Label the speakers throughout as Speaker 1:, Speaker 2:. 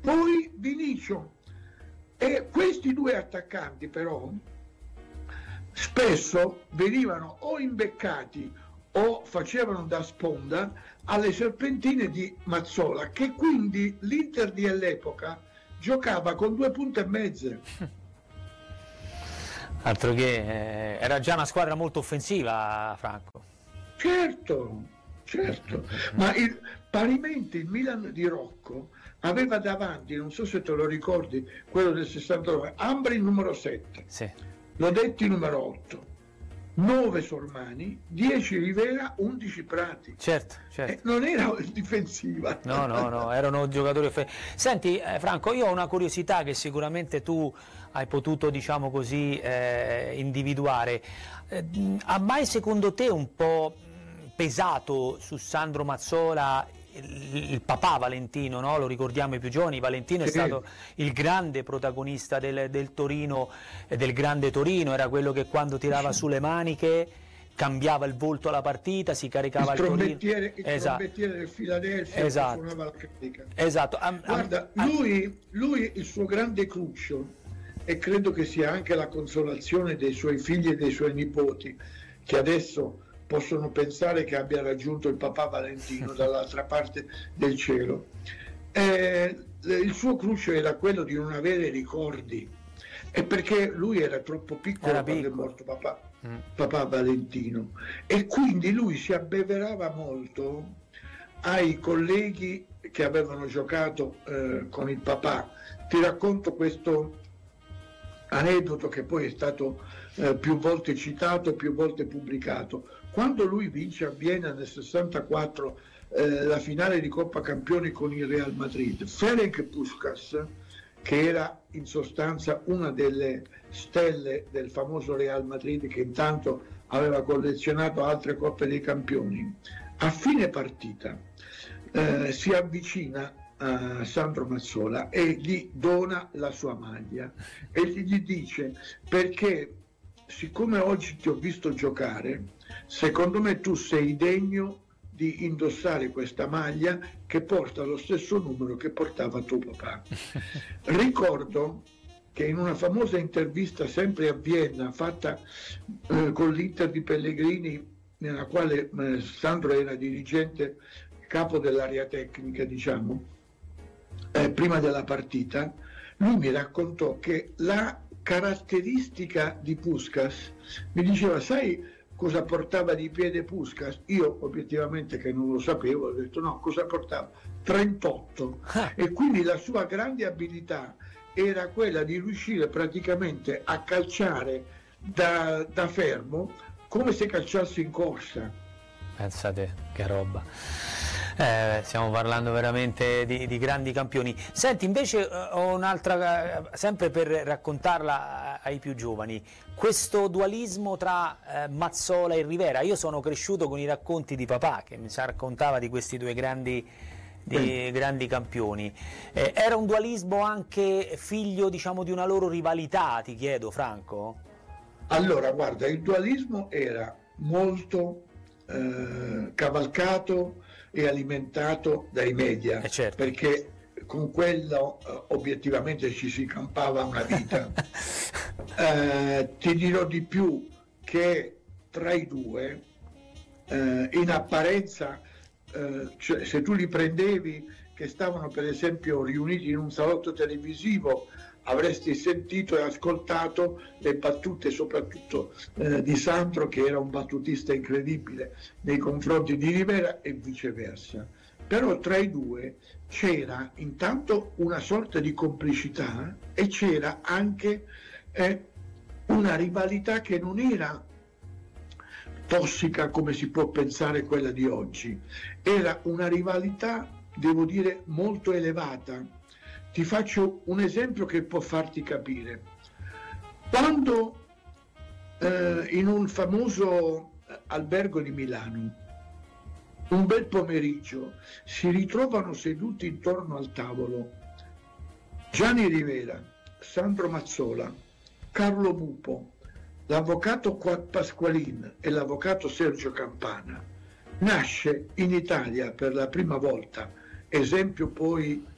Speaker 1: poi Vinicio. E questi due attaccanti però spesso venivano o imbeccati o facevano da sponda alle serpentine di Mazzola, che quindi l'Inter di all'epoca giocava con 2 punte e mezze.
Speaker 2: Altro che era già una squadra molto offensiva, Franco.
Speaker 1: Certo, ma parimenti il Milan di Rocco aveva davanti, non so se te lo ricordi, quello del 69, Ambri numero 7,
Speaker 2: sì.
Speaker 1: Lodetti numero 8, 9 Sormani, 10 Rivera, 11 Prati.
Speaker 2: Certo.
Speaker 1: Non era difensiva.
Speaker 2: No, erano giocatori Senti, Franco, io ho una curiosità che sicuramente tu hai potuto, diciamo così, individuare. Ha mai secondo te un po' pesato su Sandro Mazzola il papà Valentino, no? Lo ricordiamo i più giovani, Valentino è stato il grande protagonista del Torino, del grande Torino, era quello che quando tirava sulle maniche cambiava il volto alla partita, si caricava il Torino.
Speaker 1: Il trombettiere del Philadelphia, suonava la critica.
Speaker 2: Esatto.
Speaker 1: Guarda, lui il suo grande cruccio, e credo che sia anche la consolazione dei suoi figli e dei suoi nipoti, che adesso possono pensare che abbia raggiunto il papà Valentino dall'altra parte del cielo. Il suo cruccio era quello di non avere ricordi, e perché lui era troppo piccolo quando è morto papà Valentino, e quindi lui si abbeverava molto ai colleghi che avevano giocato con il papà. Ti racconto questo aneddoto che poi è stato più volte citato, più volte pubblicato. Quando lui vince a Vienna nel 64 la finale di Coppa Campioni con il Real Madrid, Ferenc Puskás, che era in sostanza una delle stelle del famoso Real Madrid, che intanto aveva collezionato altre Coppe dei Campioni, a fine partita si avvicina a Sandro Mazzola e gli dona la sua maglia e gli dice: perché siccome oggi ti ho visto giocare, secondo me tu sei degno di indossare questa maglia che porta lo stesso numero che portava tuo papà. Ricordo che in una famosa intervista sempre a Vienna fatta con l'Inter di Pellegrini, nella quale Sandro era dirigente, capo dell'area tecnica, diciamo, prima della partita, lui mi raccontò che la caratteristica di Puskás, mi diceva: sai cosa portava di piede Puskás? Io obiettivamente, che non lo sapevo, ho detto no, cosa portava? 38. E quindi la sua grande abilità era quella di riuscire praticamente a calciare da fermo come se calciasse in corsa.
Speaker 2: Pensate che roba. Stiamo parlando veramente di grandi campioni. Senti, invece ho un'altra, sempre per raccontarla ai più giovani, questo dualismo tra Mazzola e Rivera. Io sono cresciuto con i racconti di papà che mi raccontava di questi due grandi campioni. Era un dualismo anche figlio, diciamo, di una loro rivalità, ti chiedo, Franco?
Speaker 1: Allora, guarda, il dualismo era molto cavalcato e alimentato dai media,
Speaker 2: certo,
Speaker 1: perché con quello obiettivamente ci si campava una vita. Ti dirò di più, che tra i due in apparenza, cioè, se tu li prendevi che stavano per esempio riuniti in un salotto televisivo, avresti sentito e ascoltato le battute soprattutto di Sandro, che era un battutista incredibile nei confronti di Rivera, e viceversa. Però tra i due c'era intanto una sorta di complicità e c'era anche una rivalità che non era tossica come si può pensare quella di oggi, era una rivalità, devo dire, molto elevata. Ti faccio un esempio che può farti capire. Quando in un famoso albergo di Milano, un bel pomeriggio, si ritrovano seduti intorno al tavolo Gianni Rivera, Sandro Mazzola, Carlo Bupo, l'avvocato Pasqualin e l'avvocato Sergio Campana, nasce in Italia per la prima volta, esempio poi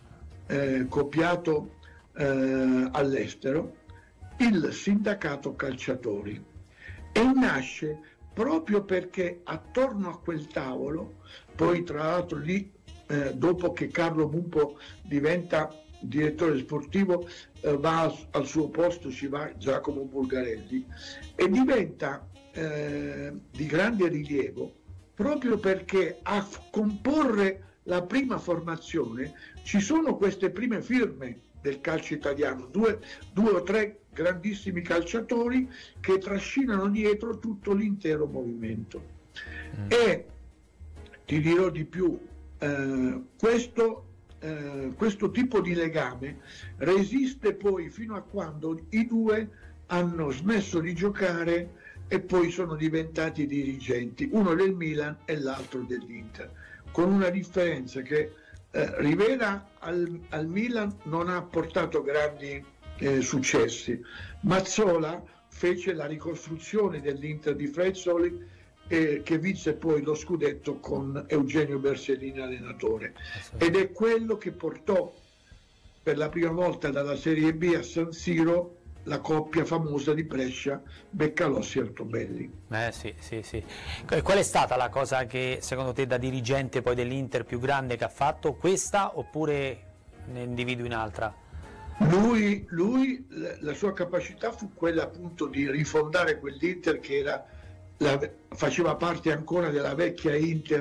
Speaker 1: copiato all'estero, il sindacato calciatori, e nasce proprio perché attorno a quel tavolo, poi tra l'altro lì dopo che Carlo Bumpo diventa direttore sportivo, va al suo posto, ci va Giacomo Bulgarelli, e diventa di grande rilievo proprio perché a comporre la prima formazione ci sono queste prime firme del calcio italiano, due o tre grandissimi calciatori che trascinano dietro tutto l'intero movimento. E ti dirò di più, questo tipo di legame resiste poi fino a quando i due hanno smesso di giocare e poi sono diventati dirigenti, uno del Milan e l'altro dell'Inter, con una differenza che Rivera al Milan non ha portato grandi successi. Mazzola fece la ricostruzione dell'Inter di Frezzoli, che vinse poi lo scudetto con Eugenio Bersellini allenatore, ed è quello che portò per la prima volta dalla Serie B a San Siro la coppia famosa di Brescia, Beccalossi e Altobelli.
Speaker 2: Sì. Qual è stata la cosa che secondo te da dirigente poi dell'Inter più grande che ha fatto? Questa oppure ne individui un'altra?
Speaker 1: Lui, la sua capacità fu quella appunto di rifondare quell'Inter che faceva parte ancora della vecchia Inter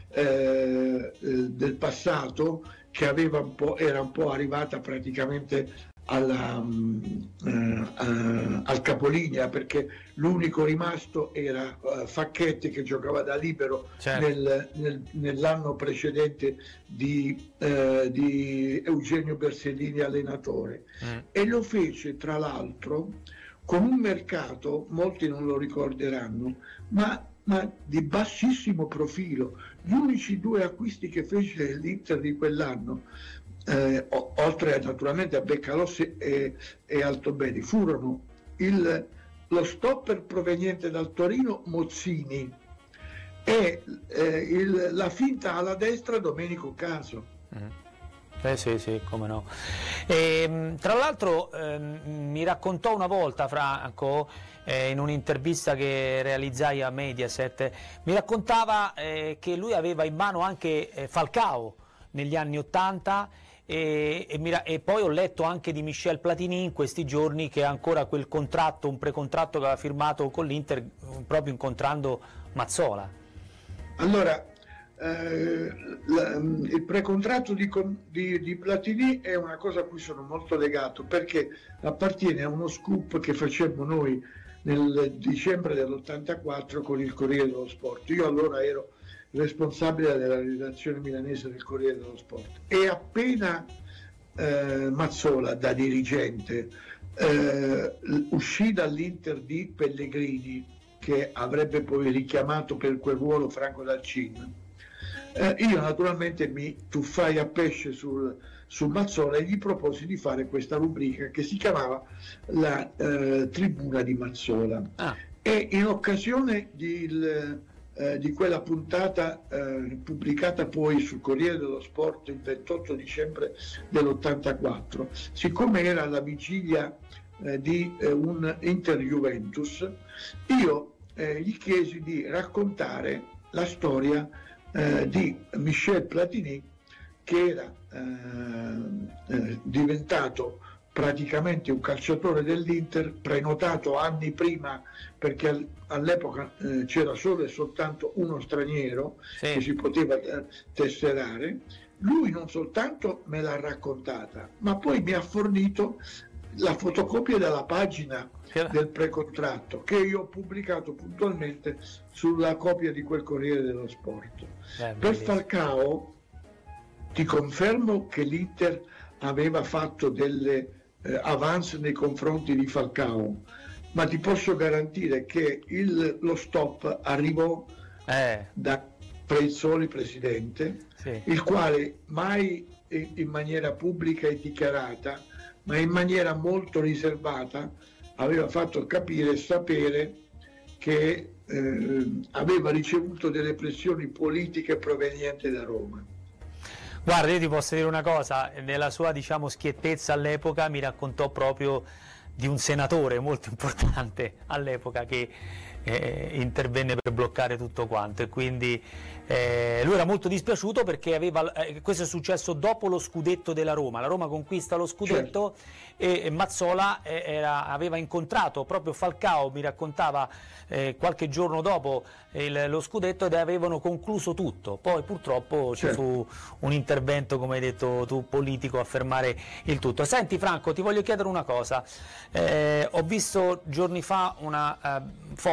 Speaker 1: del passato, che era un po' arrivata praticamente al capolinea, perché l'unico rimasto era Facchetti, che giocava da libero, certo, nell'anno precedente di Eugenio Bersellini allenatore, e lo fece tra l'altro con un mercato, molti non lo ricorderanno, ma di bassissimo profilo. Gli unici due acquisti che fece l'Inter di quell'anno, oltre naturalmente a Beccalossi e Altobelli, furono lo stopper proveniente dal Torino Mozzini e la finta alla destra Domenico Caso.
Speaker 2: Sì, come no. Tra l'altro mi raccontò una volta Franco, in un'intervista che realizzai a Mediaset, mi raccontava che lui aveva in mano anche Falcao negli anni '80, e poi ho letto anche di Michel Platini in questi giorni, che ha ancora quel contratto, un precontratto che aveva firmato con l'Inter proprio incontrando Mazzola.
Speaker 1: Allora, il precontratto di Platini è una cosa a cui sono molto legato, perché appartiene a uno scoop che facemmo noi nel dicembre dell'84 con il Corriere dello Sport. Io allora ero responsabile della redazione milanese del Corriere dello Sport, e appena Mazzola da dirigente uscì dall'Inter di Pellegrini, che avrebbe poi richiamato per quel ruolo Franco Dalcin, io naturalmente mi tuffai a pesce su Mazzola e gli proposi di fare questa rubrica che si chiamava la Tribuna di Mazzola. E in occasione di quella puntata pubblicata poi sul Corriere dello Sport il 28 dicembre dell'84, siccome era la vigilia di un Inter-Juventus, io gli chiesi di raccontare la storia di Michel Platini, che era diventato praticamente un calciatore dell'Inter, prenotato anni prima, perché all'epoca c'era solo e soltanto uno straniero che si poteva tesserare. Lui non soltanto me l'ha raccontata, ma poi mi ha fornito la fotocopia della pagina del precontratto, che io ho pubblicato puntualmente sulla copia di quel Corriere dello Sport. Per Falcao ti confermo che l'Inter aveva fatto delle avance nei confronti di Falcao, ma ti posso garantire che lo stop arrivò da Prezzoli presidente, il quale mai in maniera pubblica e dichiarata, ma in maniera molto riservata, aveva fatto capire e sapere che aveva ricevuto delle pressioni politiche provenienti da Roma.
Speaker 2: Guarda, io ti posso dire una cosa, nella sua, diciamo, schiettezza all'epoca mi raccontò proprio di un senatore molto importante all'epoca che intervenne per bloccare tutto quanto, e quindi lui era molto dispiaciuto perché aveva, questo è successo dopo lo scudetto della Roma. La Roma conquista lo scudetto, certo. E Mazzola aveva incontrato proprio Falcao, mi raccontava qualche giorno dopo lo scudetto, ed avevano concluso tutto. Poi purtroppo ci fu un intervento, come hai detto tu, politico a fermare il tutto. Senti Franco, ti voglio chiedere una cosa, ho visto giorni fa una foto